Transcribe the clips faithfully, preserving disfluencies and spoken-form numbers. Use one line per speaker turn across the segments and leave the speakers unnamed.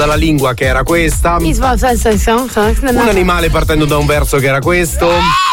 dalla lingua che era questa. Un animale partendo da un verso che era questo.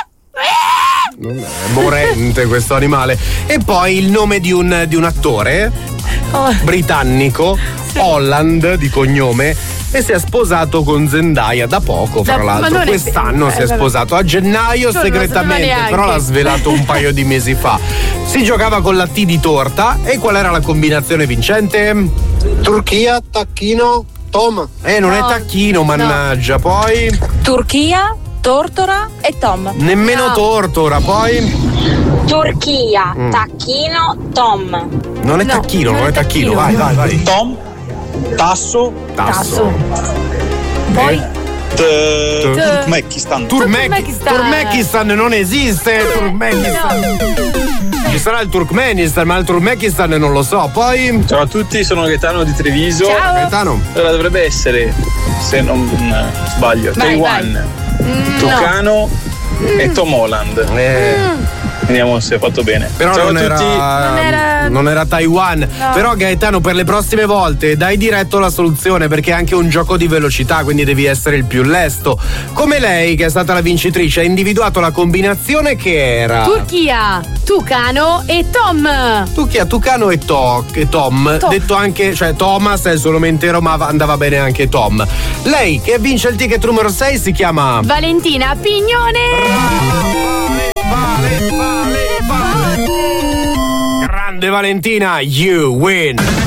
È morente questo animale. E poi il nome di un, di un attore oh. britannico, sì. Holland di cognome, e si è sposato con Zendaya da poco, fra da, l'altro. Quest'anno è, si è sposato a gennaio tu segretamente, però l'ha svelato un paio di mesi fa. Si giocava con la T di torta. E qual era la combinazione vincente?
Turchia, tacchino, Tom.
Eh, non no. è tacchino, mannaggia. No. Poi
Turchia, Tortora e Tom.
Nemmeno no. Tortora, poi
Turchia, mm. tacchino, Tom.
Non è no, tacchino, non, non è tacchino. tacchino. Vai, vai, vai.
Tom, tasso,
tasso. tasso.
Poi
T- Turkmenistan.
Turkmenistan. Turkmenistan non esiste. No. Turkmenistan. Ci sarà il Turkmenistan, ma il Turkmenistan non lo so. Poi
ciao a tutti, sono Gaetano di Treviso.
Ciao Gaetano.
Allora dovrebbe essere, se non sbaglio, vai, Taiwan. Vai. Mm, Tucano no. e Tom Holland. Eh. Mm. Vediamo se ho fatto bene.
Però
ciao
non,
a tutti.
Era, non era non era Taiwan. No. Però Gaetano, per le prossime volte dai diretto la soluzione, perché è anche un gioco di velocità, quindi devi essere il più lesto. Come lei, che è stata la vincitrice, ha individuato la combinazione che era
Turchia, Tucano e Tom.
Turchia, Tucano e, to- e Tom. Tom. Detto anche, cioè Thomas è il suo nome intero, ma andava bene anche Tom. Lei che vince il ticket numero sei si chiama
Valentina Pignone.
Vale, vale, vale, vale. Grande Valentina, you win.